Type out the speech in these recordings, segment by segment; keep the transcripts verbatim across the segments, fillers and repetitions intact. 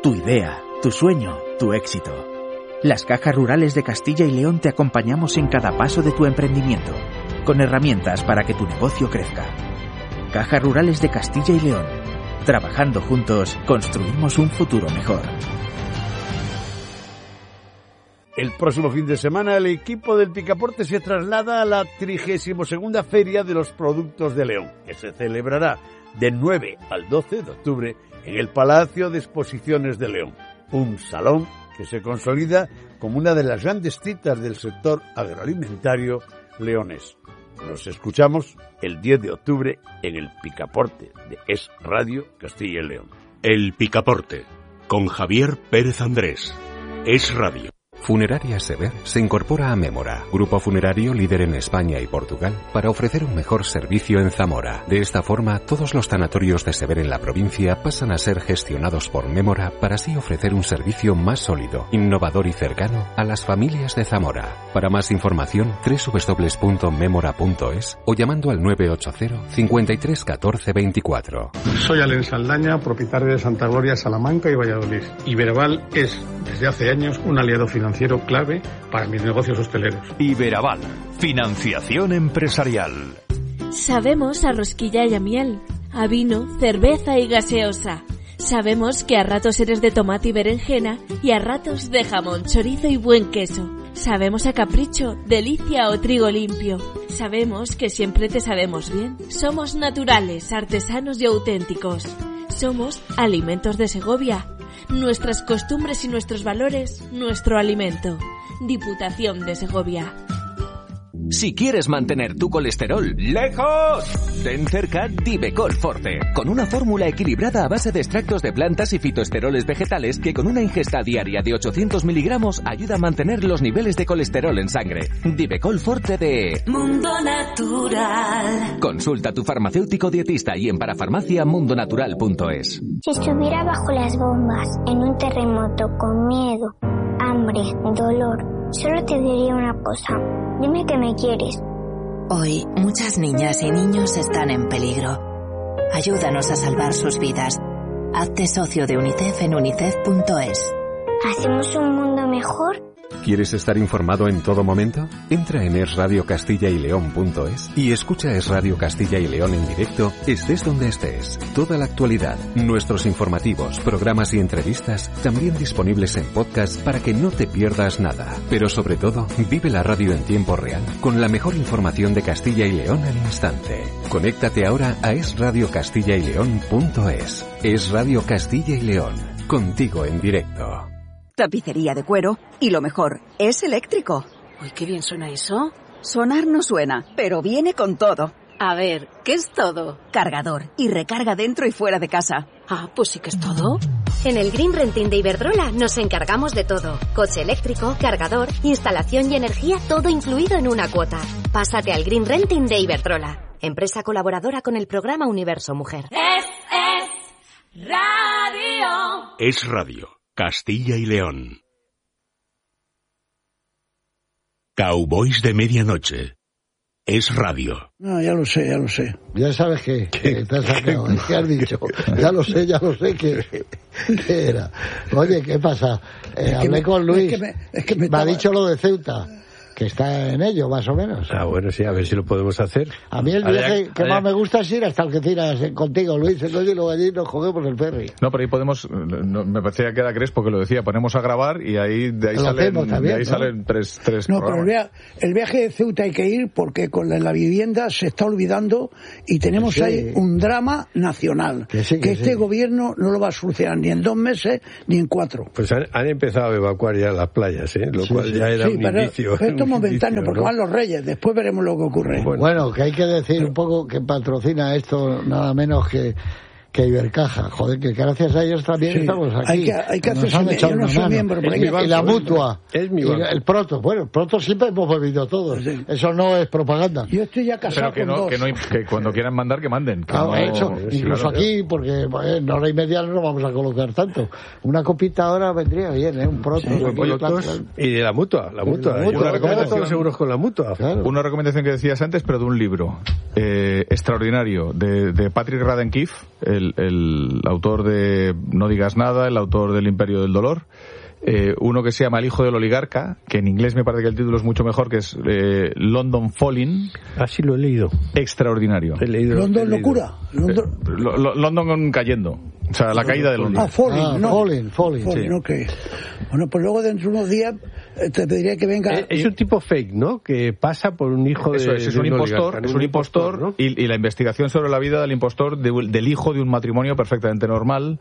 Tu idea, tu sueño, tu éxito. Las Cajas Rurales de Castilla y León te acompañamos en cada paso de tu emprendimiento, con herramientas para que tu negocio crezca. Cajas Rurales de Castilla y León. Trabajando juntos, construimos un futuro mejor. El próximo fin de semana el equipo del Picaporte se traslada a la trigésima segunda Feria de los Productos de León, que se celebrará del nueve al doce de octubre en el Palacio de Exposiciones de León, un salón que se consolida como una de las grandes citas del sector agroalimentario leonés. Nos escuchamos el diez de octubre en el Picaporte de Es Radio Castilla y León. El Picaporte, con Javier Pérez Andrés. Es Radio. Funeraria Sever se incorpora a Mémora, grupo funerario líder en España y Portugal, para ofrecer un mejor servicio en Zamora. De esta forma, todos los tanatorios de Sever en la provincia pasan a ser gestionados por Mémora para así ofrecer un servicio más sólido, innovador y cercano a las familias de Zamora. Para más información, doble u doble u doble u punto memora punto es o llamando al nueve ocho cero, cincuenta y tres, catorce, veinticuatro. Soy Alen Saldaña, propietario de Santa Gloria, Salamanca y Valladolid. Iberaval es, desde hace años, un aliado financiero clave para mis negocios hosteleros. Iberaval, financiación empresarial. Sabemos a rosquilla y a miel, a vino, cerveza y gaseosa. Sabemos que a ratos eres de tomate y berenjena y a ratos de jamón, chorizo y buen queso. Sabemos a capricho, delicia o trigo limpio. Sabemos que siempre te sabemos bien. Somos naturales, artesanos y auténticos. Somos Alimentos de Segovia. Nuestras costumbres y nuestros valores, nuestro alimento. Diputación de Segovia. Si quieres mantener tu colesterol lejos, ten cerca Divecol Forte, con una fórmula equilibrada a base de extractos de plantas y fitoesteroles vegetales que con una ingesta diaria de ochocientos miligramos ayuda a mantener los niveles de colesterol en sangre. Divecol Forte de Mundo Natural. Consulta a tu farmacéutico dietista y en parafarmacia mundonatural punto es. Si estuviera bajo las bombas, en un terremoto, con miedo, hambre, dolor, solo te diría una cosa. Dime que me quieres. Hoy, muchas niñas y niños están en peligro. Ayúdanos a salvar sus vidas. Hazte socio de UNICEF en unicef punto es. ¿Hacemos un mundo mejor? ¿Quieres estar informado en todo momento? Entra en es radio castilla y león punto es y escucha Es Radio Castilla y León en directo, estés donde estés. Toda la actualidad, nuestros informativos, programas y entrevistas, también disponibles en podcast para que no te pierdas nada. Pero sobre todo, vive la radio en tiempo real, con la mejor información de Castilla y León al instante. Conéctate ahora a es radio castilla y león punto es. Es Radio Castilla y León, contigo en directo. Tapicería de cuero y lo mejor, es eléctrico. Uy, qué bien suena eso. Sonar no suena, pero viene con todo. A ver, ¿qué es todo? Cargador y recarga dentro y fuera de casa. Ah, pues sí que es todo. En el Green Renting de Iberdrola nos encargamos de todo. Coche eléctrico, cargador, instalación y energía, todo incluido en una cuota. Pásate al Green Renting de Iberdrola, empresa colaboradora con el programa Universo Mujer. Es, es radio. Es Radio Castilla y León. Cowboys de medianoche. Es Radio. No, ya lo sé, ya lo sé. Ya sabes que, que te has sacado. ¿Qué has dicho? Ya lo sé, ya lo sé que, que era. Oye, ¿qué pasa? Eh, hablé me, con Luis. Es que me, es que me, me estaba... ha dicho lo de Ceuta. Que está en ello, más o menos. Ah, bueno, sí, a ver si lo podemos hacer. A mí el viaje allá, que allá. más me gusta es ir hasta Algeciras contigo, Luis. Entonces, y luego allí nos cogemos el ferry. No, pero ahí podemos, no, me parecía que era Crespo que lo decía, ponemos a grabar y ahí de ahí, salen, también, de ahí ¿no? salen tres, tres No, programas. pero el viaje, el viaje de Ceuta hay que ir porque con la, la vivienda se está olvidando y tenemos sí. ahí un drama nacional. Que, sí, que, que este sí. gobierno no lo va a solucionar ni en dos meses ni en cuatro. Pues han, han empezado a evacuar ya las playas, ¿eh? Lo sí, cual sí. ya era sí, un pero, indicio. Pero esto es momentáneo, porque ¿no? van los Reyes, después veremos lo que ocurre. Bueno, bueno, que hay que decir un poco que patrocina esto nada menos que que Ibercaja, joder, que gracias a ellos también sí. estamos aquí. Hay que, hay que hacerse, yo no soy miembro. Es mi banco, y la mutua, es mi banco. Y el Proto, bueno, el Proto siempre hemos bebido todos, sí. eso no es propaganda. Yo estoy ya casado Pero que con no, dos. Que, no, que cuando quieran mandar, que manden. Que claro, no, hecho, sí, incluso claro, aquí, porque bueno, en hora y media no vamos a colocar tanto. Una copita ahora vendría bien, ¿eh? Un Proto. Sí, protos, y de la mutua, la mutua. La mutua una recomendación, todos seguros con la mutua. Claro. Una recomendación que decías antes, pero de un libro eh, extraordinario de, de Patrick Radden Keefe, eh, el, el autor de No digas nada, el autor del Imperio del dolor. Eh, uno que se llama El hijo del oligarca, que en inglés me parece que el título es mucho mejor, que es eh, London Falling. Así lo he leído. Extraordinario. He leído, London he leído. locura. London... Eh, lo, lo, London cayendo. O sea, la caída de London. Ah, Falling, ah, no. Falling, Falling. Falling, sí. Ok. Bueno, pues luego dentro de unos días te pediría que venga... Es, es un tipo fake, ¿no? Que pasa por un hijo de... Eso es, es de un, un impostor, oligarca, es un impostor, ¿no? y, y la investigación sobre la vida del impostor, de, del hijo de un matrimonio perfectamente normal.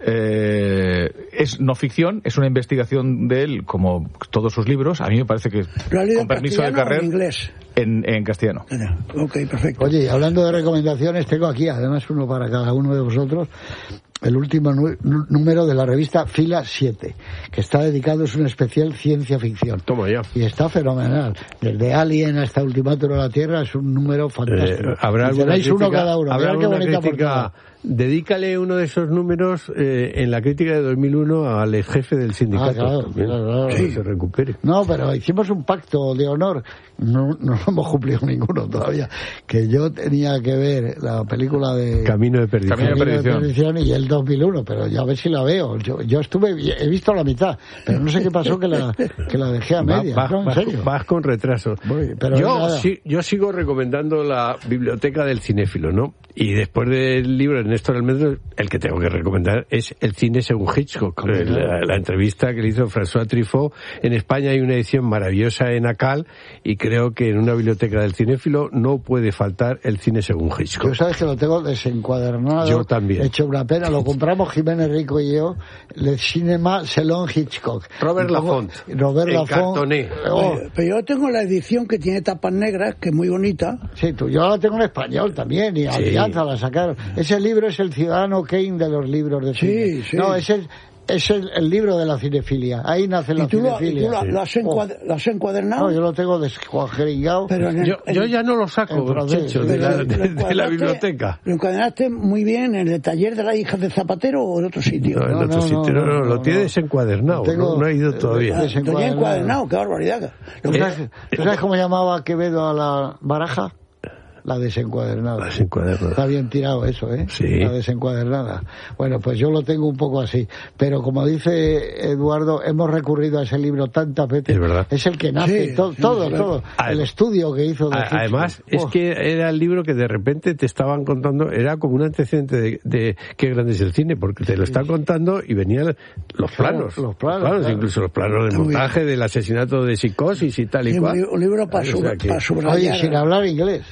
Eh, es no ficción, es una investigación de él, como todos sus libros. A mí me parece que, con permiso de Carrer, en inglés. En, en castellano. Ok, perfecto. Oye, hablando de recomendaciones, tengo aquí además uno para cada uno de vosotros. El último nu- número de la revista Fila siete, que está dedicado, es un especial ciencia ficción. Toma ya. Y está fenomenal. Desde Alien hasta Ultimátum a la Tierra es un número fantástico. Eh, ¿Habrá alguna tenéis crítica, uno cada uno. ¿habrá Mirad qué alguna bonita crítica? portada. Dedícale uno de esos números eh, en la crítica de dos mil uno al ex jefe del sindicato. Ah, claro, también, claro, claro. que Sí. se recupere. No, pero hicimos un pacto de honor, no, no lo hemos cumplido ninguno todavía, que yo tenía que ver la película de Camino de Perdición, Camino de Camino Perdición. de Perdición y el dos mil uno, pero ya a ver si la veo. Yo, yo estuve, he visto la mitad, pero no sé qué pasó que la, que la dejé a media. Va- va- no, en vas, serio. vas con retraso. Voy, pero yo, nada. sí- yo sigo recomendando la biblioteca del cinéfilo, ¿no? Y después del libro de Néstor Almendro, el que tengo que recomendar es El cine según Hitchcock. La, la entrevista que le hizo François Truffaut. En España hay una edición maravillosa en ACAL y creo que en una biblioteca del cinéfilo no puede faltar El cine según Hitchcock. Yo sabes que lo tengo desencuadernado. Yo también. Hecho una pena. Lo compramos Jiménez Rico y yo. Le Cinema Selon Hitchcock. Robert Y como- Lafont. Robert En Lafont. cartoné. Oh, Oye, pero yo tengo la edición que tiene tapas negras, que es muy bonita. sí, tú, yo la tengo en español también. Y Alianza la sacaron. Ese libro es el Ciudadano Kane de los libros de cine. Sí, sí. No, ese es, es el, el libro de la cinefilia. Ahí nace la ¿Y tú, lo, y cinefilia. tú lo, lo has, encuad- lo has encuadernado? No, yo lo tengo descuajeringado. Pero en el- Yo, en yo el- ya no lo saco, en francés, Checho, sí, de, pero la, lo de- de la encuadraste- biblioteca. ¿Lo encuadernaste muy bien en el taller de las hijas de Zapatero o en otro sitio? No, en No, otro no, sitio, no, no, no, no, lo no, tiene no. desencuadernado, Tengo- no, no ha ido todavía. Ah, Lo tenía encuadernado, qué barbaridad. Lo que ¿Tú pasa- sabes, tú sabes cómo llamaba Quevedo a la baraja? La desencuadernada. La desencuadernada. Está bien tirado eso, ¿eh? Sí. La desencuadernada. Bueno, pues yo lo tengo un poco así. Pero como dice Eduardo, hemos recurrido a ese libro tantas veces. Es verdad. Es el que nace, Sí, to- sí, todo, claro. todo. Además- el estudio que hizo de A- Hitchcock. Además, es Oh. que era el libro que de repente te estaban contando, era como un antecedente de, de qué grande es el cine, porque te lo están contando y venían los Claro, planos, los planos, claro. incluso los planos del Muy bien. montaje, del asesinato de psicosis y tal y Sí, cual. un libro para, O sea que- para subrayar. Oye, sin hablar inglés.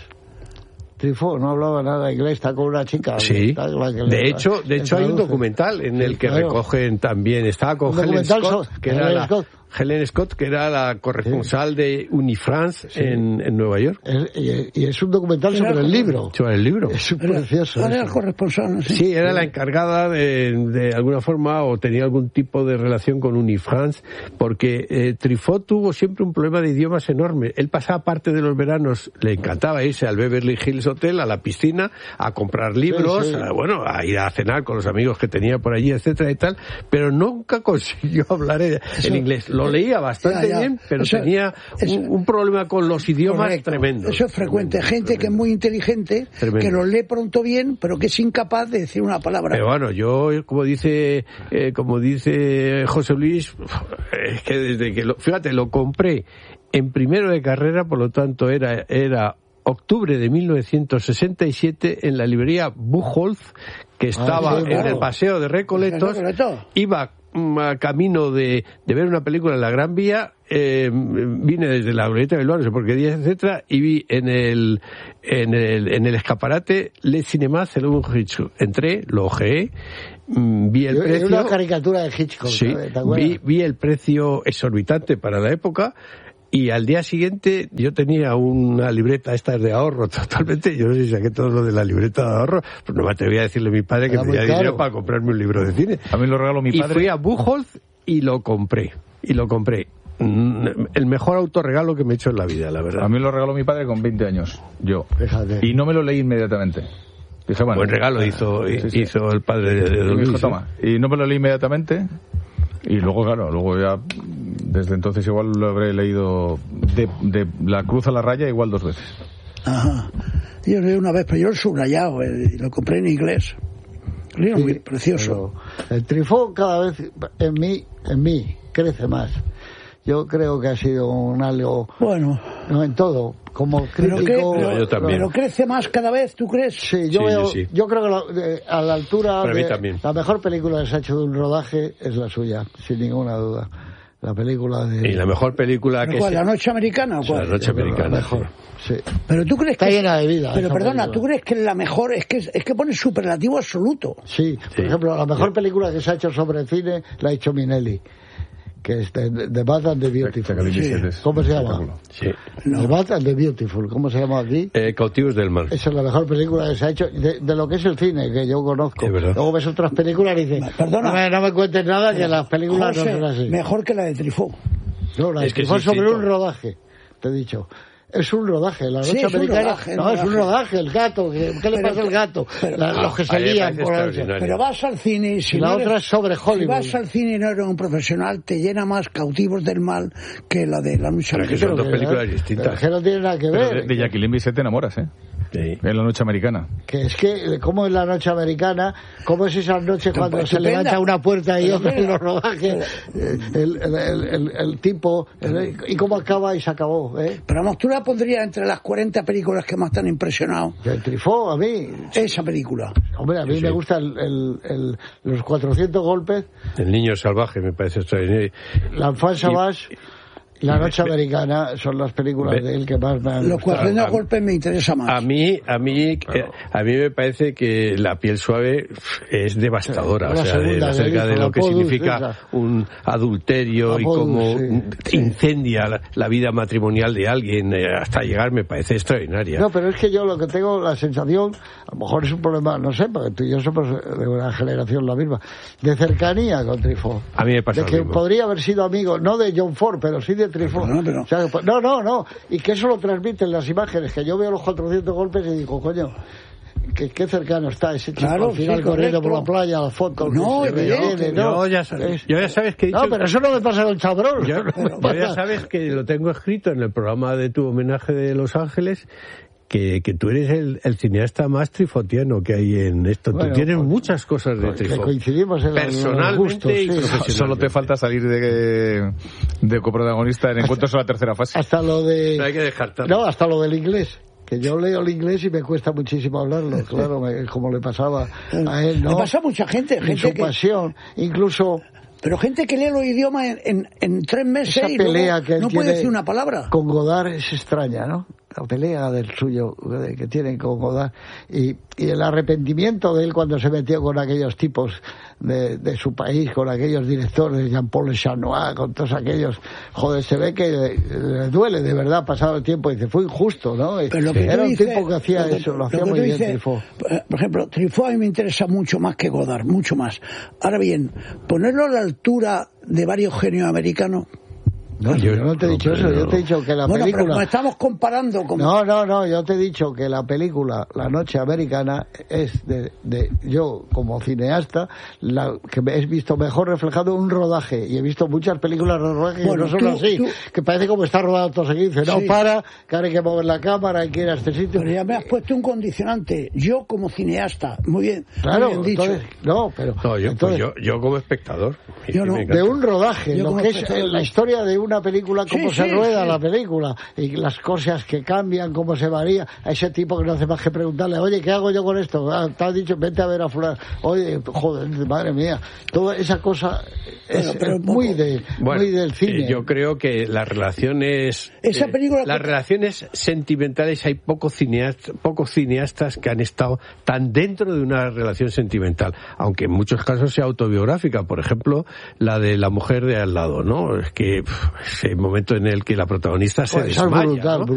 Truffaut no hablaba nada inglés, está con una chica. Sí, está la que le- de hecho, de le hecho hay un traduce. documental en el Sí, que claro. recogen también, estaba con Un Helen documental Scott, so- que era Helen la, Scott. Helen Scott, que era la corresponsal de Unifrance Sí. en, en Nueva York. Es- y, y es un documental Era sobre el como- libro. Sobre el libro. Es Era- precioso. Ahora eso. era el corresponsal, no sé. Sí, era la encargada de, de alguna forma o tenía algún tipo de relación con Unifrance, porque eh, Truffaut tuvo siempre un problema de idiomas enorme. Él pasaba parte de los veranos, le encantaba irse al Beverly Hills Hotel, a la piscina, a comprar libros, Sí, sí. A, bueno, a ir a cenar con los amigos que tenía por allí, etcétera y tal, pero nunca consiguió hablar en, en inglés. Lo leía bastante Ya, ya. bien, pero Eso- tenía eso- un, un problema con los idiomas Correcto. tremendo. Eso es frecuente. Tremendo, Gente que es muy inteligente, Tremendo. que lo lee pronto bien, pero que es incapaz de decir una palabra. Pero bueno, yo, como dice, eh, como dice José Luis, es que desde que lo, fíjate, lo compré en primero de carrera, por lo tanto era, era octubre de mil novecientos sesenta y siete en la librería Buchholz, que estaba sí, en claro. el Paseo de Recoletos, Recoletos. iba mm, a camino de, de ver una película en la Gran Vía, eh, vine desde la Glorieta de Bilbao, no sé por qué día, etcétera, y vi en el, en el, en el escaparate Le Cinéma Selon Hitchcock. Entré, lo ojeé, mm, vi el Es precio. una caricatura de Hitchcock. Sí, ¿sabes? ¿Te acuerdas? vi, vi el precio exorbitante para la época. Y al día siguiente yo tenía una libreta, esta es de ahorro totalmente, yo no sé si saqué todo lo de la libreta de ahorro, pues no me atreví a decirle a mi padre que Era me muy diera caro. dinero para comprarme un libro de cine. A mí lo regaló mi Y padre. fui a Buchholz y lo compré, y lo compré. Mm, El mejor autorregalo que me he hecho en la vida, la verdad. A mí lo regaló mi padre con veinte años, yo. Fíjate. Y no me lo leí inmediatamente. Dije, bueno, Buen regalo eh, hizo, sí, sí. hizo el padre de, de Y Don me dijo, Luis, ¿eh? toma. Y no me lo leí inmediatamente. Y luego, claro, luego ya, desde entonces igual lo habré leído de, de La Cruz a la Raya igual dos veces. Ajá. Yo lo leí una vez, pero yo el subrayado, eh, y lo compré en inglés. libro sí, muy precioso. El Truffaut cada vez en mí, en mí, crece más. Yo creo que ha sido un algo... Bueno. No, en todo. Como crítico... Pero, que, pero, yo también. pero crece más cada vez, ¿tú crees? Sí, yo sí, veo... Yo, sí. yo creo que la, de, a la altura... Para mí de, también. La mejor película que se ha hecho de un rodaje es la suya, sin ninguna duda. La película de... Y la mejor película que... ¿Cuál, ¿La Noche Americana o cuál? La Noche Americana. La mejor, sí. Pero tú crees Está que... llena de vida. Pero perdona, película. ¿tú crees que la mejor es que es que pone superlativo absoluto? Sí, por sí. ejemplo, la mejor película que se ha hecho sobre cine la ha hecho Minelli, que es The Bad and the Beautiful. Sí. ¿Cómo se llama? Sí. No. The Bad and the Beautiful, ¿cómo se llama aquí? Eh, Cautivos del Mar. Esa es la mejor película que se ha hecho de, de lo que es el cine, que yo conozco. Es verdad. Luego ves otras películas y dices, perdona, no me, no me cuentes nada, que las películas José, no son así. Mejor que la de Truffaut. No, la de Truffaut sobre sí, un rodaje, te he dicho. Es un rodaje, la noche sí, americana. Rodaje, no, rodaje. Es un rodaje, el gato. ¿Qué, qué le pasa al gato? Pero, la, ah, los que se lían por la noche. Pero vas al cine y si la no otra eres, es sobre Hollywood. Si vas al cine y no eres un profesional, te llena más Cautivos del Mal que la de La Noche Americana. Que son dos películas que, distintas. Que no tiene nada que ver. Pero de, de Jacqueline Bisset te enamoras, ¿eh? Sí. En La Noche Americana. Que es que, ¿cómo es La Noche Americana? ¿Cómo es esas noches cuando pues, se estupenda. levanta una puerta y otra en los rodajes? El, el, el, el, el tipo, el, y cómo acaba y se acabó, ¿eh? Pero vamos, tú la pondrías entre las cuarenta películas que más te han impresionado. El Truffaut, a mí. Esa película. Hombre, a mí sí, me sí. gusta el, el, el, los cuatrocientos golpes. El Niño Salvaje me parece extraordinario. La Enfant Sauvage. La Noche Americana son las películas me, de él que más me han Los cuatrocientos golpes me interesa más. A mí, a mí, claro. a mí me parece que La Piel Suave es devastadora, sí, o sea, de, acerca de, de lo que Podus, significa esa. un adulterio la y Podus, cómo sí. incendia la, la vida matrimonial de alguien eh, hasta llegar, me parece extraordinaria. No, pero es que yo lo que tengo la sensación, a lo mejor es un problema, no sé, porque tú y yo somos de una generación la misma, de cercanía con Truffaut. A mí me pasa de que lo mismo. Podría haber sido amigo, no de John Ford, pero sí de Truffaut. No, pero... o sea, no, no, no. Y que eso lo transmiten las imágenes, que yo veo los cuatrocientos golpes y digo, coño, que qué cercano está ese chico claro, al final sí, corriendo por la playa, las fotos. No, que viene, no, no, ya sabes, yo ya sabes que he dicho... No, pero eso no me pasa con Chabrol. Yo, yo ya sabes que lo tengo escrito en el programa de tu homenaje de Los Ángeles, que, que tú eres el, el cineasta más trifotiano que hay en esto. Bueno, tú tienes pues, muchas cosas de Truffaut. Coincidimos en personalmente gustos, y sí. profesionalmente. Solo te falta salir de, de coprotagonista en Encuentros en la tercera fase. Hasta lo de... No hay que dejar tanto. No, hasta lo del inglés. Que yo leo el inglés y me cuesta muchísimo hablarlo, claro, me, como le pasaba a él, ¿no? Le pasa a mucha gente, gente en su que... pasión, incluso... Pero gente que lee los idiomas en, en, en tres meses esa y pelea que no puede decir una palabra. Con Godard es extraña, ¿no? La pelea del suyo que tiene con Godard y, y el arrepentimiento de él cuando se metió con aquellos tipos de, de su país, con aquellos directores, Jean-Paul Chanois, con todos aquellos, joder, se ve que le duele de verdad pasado el tiempo y dice, fue injusto, ¿no? Pero que era un dice, tipo que hacía lo que, eso, lo, lo hacía muy bien dice, Truffaut. Por ejemplo, Truffaut a mí me interesa mucho más que Godard, mucho más. Ahora bien, ponerlo a la altura de varios genios americanos. No, yo no te he dicho eso, yo te he dicho que la bueno, película... Pero como estamos comparando con... No, no, no, yo te he dicho que la película La Noche Americana es de, de yo como cineasta, la que he visto mejor reflejado un rodaje, y he visto muchas películas de rodaje bueno, que no son tú, así, tú... que parece como está rodado todo seguido, dice, no, sí. para, que ahora hay que mover la cámara, hay que ir a este sitio. Pero ya me has puesto un condicionante, yo como cineasta, muy bien, claro, muy bien dicho. Entonces, no, pero... No, yo, entonces, pues yo, yo como espectador. Yo no, de un rodaje, yo lo que es la historia de un una película, cómo sí, se sí, rueda sí. la película y las cosas que cambian, cómo se varía, a ese tipo que no hace más que preguntarle, oye, ¿qué hago yo con esto? Ah, te has dicho, vete a ver a fulano, oye, joder, madre mía, toda esa cosa es, bueno, pero es muy, de, bueno, muy del cine. Eh, yo creo que las relaciones esa película eh, las que... relaciones sentimentales, hay pocos cineastas, pocos cineastas que han estado tan dentro de una relación sentimental, aunque en muchos casos sea autobiográfica, por ejemplo, la de la mujer de al lado, ¿no? Es que pff, ese momento en el que la protagonista se pues desmaya, brutal, ¿no?